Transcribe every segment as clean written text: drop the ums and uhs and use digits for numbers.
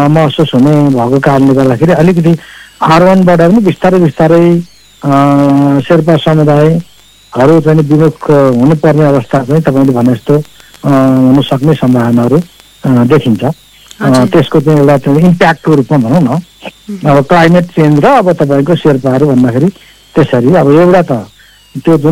महसुस हुने भएको कारणले गर्दाखेरि अलिकति R1बाट पनि बिस्तारै बिस्तारै शेर्पा समुदायहरू चाहिँ विमुख हुनुपर्ने अवस्था चाहिँ तपाईँले भने जस्तो हुन सक्ने सम्भावनाहरू देखिन्छ। त्यसको चाहिँ एउटा चाहिँ इम्प्याक्टको रूपमा भनौँ न, अब क्लाइमेट चेन्ज र अब तपाईँको शेर्पाहरू भन्दाखेरि त्यसरी अब एउटा त त्यो जुन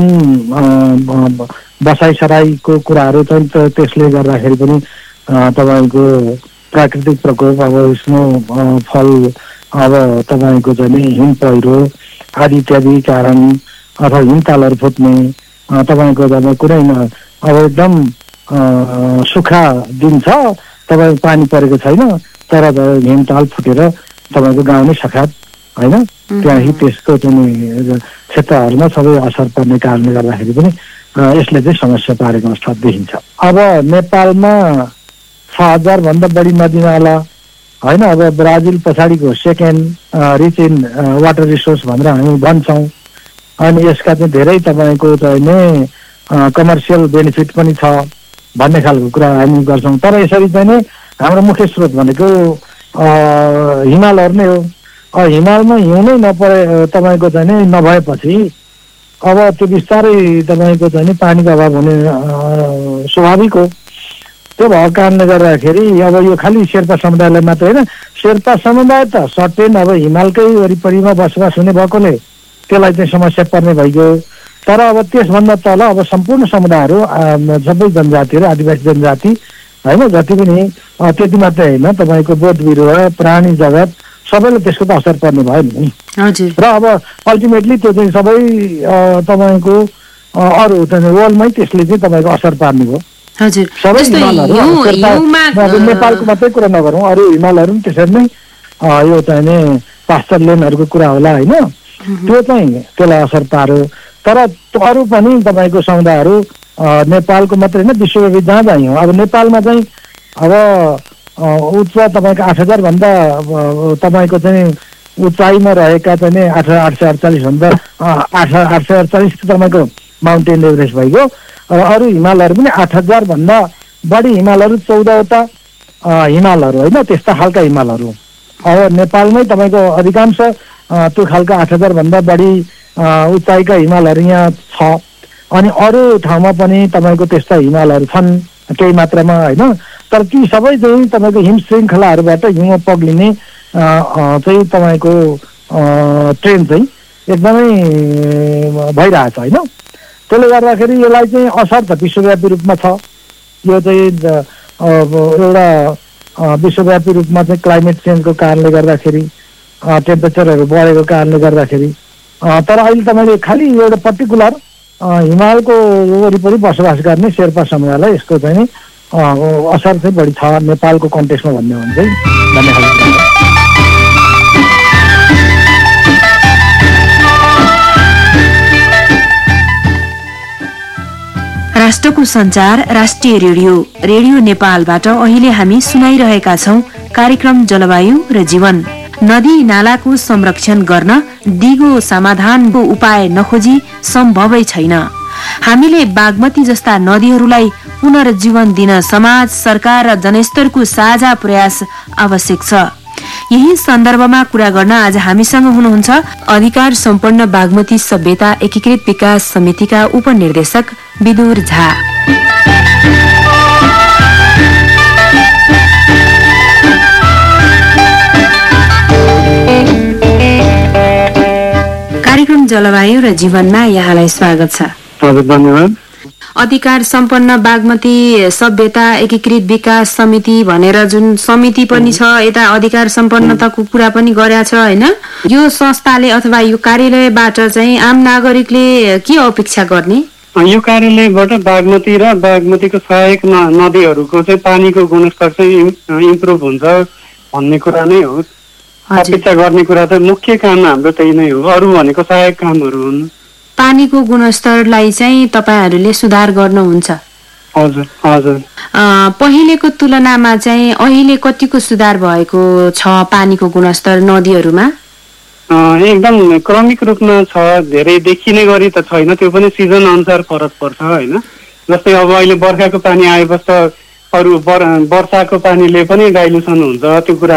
बसाइसराईको कुराहरू चाहिँ त्यसले गर्दाखेरि पनि तपाईँको प्राकृतिक प्रकोप, अब स्नोफल, अब तपाईँको चाहिँ हिम पहिरो आदि इत्यादि कारण अथवा हिमतालहरू फुट्ने, तपाईँको जब कुनै अब एकदम सुक्खा दिन छ, तपाईँ पानी परेको छैन तर हिमताल फुटेर तपाईँको गाउँ नै सखात होइन, त्यहाँ त्यसको चाहिँ क्षेत्रहरूमा सबै असर पर्ने कारणले गर्दाखेरि पनि यसले चाहिँ समस्या पारेको अवस्था देखिन्छ। अब नेपालमा 6000 भन्दा बढी नदीनाला होइन, अब ब्राजिल पछाडिको second rich in water resource भनेर हामी भन्छौँ। अनि यसका चाहिँ धेरै तपाईँको चाहिँ कमर्सियल बेनिफिट पनि छ भन्ने खालको कुरा हामी गर्छौँ। तर यसरी चाहिँ नै हाम्रो मुख्य स्रोत भनेको हिमालहरू नै हो। हिमालमा हिउँ नै नपरे तपाईँको चाहिँ नि नभएपछि अब त्यो बिस्तारै तपाईँको चाहिँ नि पानीको अभाव हुने स्वाभाविक हो। त्यो भएको कारणले गर्दाखेरि अब यो खालि शेर्पा समुदायलाई मात्र होइन, शेर्पा समुदाय त सर्टेन अब हिमालकै वरिपरिमा बसोबास हुने भएकोले त्यसलाई चाहिँ समस्या पर्ने भइगयो। तर अब त्यसभन्दा तल अब सम्पूर्ण समुदायहरू सबै जनजातिहरू आदिवासी जनजाति होइन जति पनि त्यति मात्रै होइन, तपाईँको बोट बिरुवा प्राणी जगत सबैले त्यसको त असर पर्ने भयो नि। र अब अल्टिमेटली त्यो चाहिँ सबै तपाईँको अरू चाहिँ वर्ल्डमै त्यसले चाहिँ तपाईँको असर पार्ने भयो। सबै हिमालहरू नेपालको मात्रै कुरा नगरौँ, अरू हिमालहरू पनि त्यसरी नै यो चाहिँ नि पास्टर लेनहरूको कुरा होला होइन, त्यो चाहिँ त्यसलाई असर पार्यो। तर अरू पनि तपाईँको समुदायहरू नेपालको मात्रै होइन विश्वव्यापी जहाँ जहाँ हो। अब नेपालमा चाहिँ अब उच्च तपाईँको 8000 भन्दा तपाईँको चाहिँ उचाइमा रहेका चाहिँ 848 भन्दा 848 तपाईँको माउन्टेन एभरेस्ट भइगयो। र अरू हिमालहरू पनि 8000 भन्दा बढी हिमालहरू 14वटा हिमालहरू होइन, त्यस्ता खालका हिमालहरू। अब नेपालमै तपाईँको अधिकांश त्यो खालका 8000 भन्दा बढी उचाइका हिमालहरू यहाँ छ। अनि अरू ठाउँमा पनि तपाईँको त्यस्ता हिमालहरू छन् केही मात्रामा होइन। तर ती सबै चाहिँ तपाईँको हिम श्रृङ्खलाहरूबाट हिउँ पग्लिने चाहिँ तपाईँको ट्रेन चाहिँ एकदमै भइरहेछ होइन। त्यसले गर्दाखेरि यसलाई चाहिँ असर त विश्वव्यापी रूपमा छ। यो चाहिँ एउटा विश्वव्यापी रूपमा चाहिँ क्लाइमेट चेन्जको कारणले गर्दाखेरि टेम्परेचरहरू बढेको कारणले गर्दाखेरि। तर अहिले तपाईँले खालि एउटा पर्टिकुलर हिमालको वरिपरि बसोबास गर्ने शेर्पा समुदायलाई यसको चाहिँ असर चाहिँ बढी छ नेपालको कन्टेक्स्टमा भन्ने हो भने चाहिँ भन्ने खालको। राष्ट्रको सञ्चार राष्ट्रिय रेडियो नेपालबाट अहिले हामी सुनाइरहेका छौं कार्यक्रम जलवायु र जीवन। नदी नालाको संरक्षण गर्न दिगो समाधानको उपाय नखोजी सम्भवै छैन। हामीले बागमती जस्ता नदीहरूलाई पुनर्जीवन दिन समाज, सरकार र जनस्तरको साझा प्रयास आवश्यक छ। यही सन्दर्भमा कुरा गर्न आज हामीसँग हुनुहुन्छ अधिकार सम्पन्न बागमती सभ्यता एकीकृत विकास समितिका उपनिर्देशक विदुर झा। कार्यक्रम जलवायु र जीवनमा यहाँलाई स्वागत छ। धन्यवाद। अधिकार सम्पन्न बागमती सभ्यता एकीकृत विकास समिति भनेर जुन समिति पनि छ, यता अधिकार सम्पन्नताको कुरा पनि गरेको छ हैन। यो संस्थाले अथवा यो कार्यालयबाट चाहिँ आम नागरिकले के अपेक्षा गर्ने? यो कार्यालयबाट बागमती र बागमतीको सहायक नदीहरूको चाहिँ पानीको गुणस्तर चाहिँ इम्प्रुभ हुन्छ भन्ने कुरा नै हो। अपेक्षा गर्ने कुरा त मुख्य काम हाम्रो त्यही नै हो, अरू भनेको सहायक कामहरू हुन्। पानीको गुणस्तरलाई चाहिँ तपाईहरुले सुधार गर्नुहुन्छ? हजुर हजुर। पहिलेको तुलनामा चाहिँ अहिले कतिको सुधार भएको छ पानीको गुणस्तर नदीहरूमा? एकदम क्रमिक रूपमा छ, धेरै देखिने गरी त छैन, त्यो पनि सिजन अनुसार फरक पर्छ हैन। जस्तै अब अहिले बर्खाको पानी आएपछि त अरू वर्षाको पानीले पनि डाइल्युसन हुन्छ, त्यो कुरा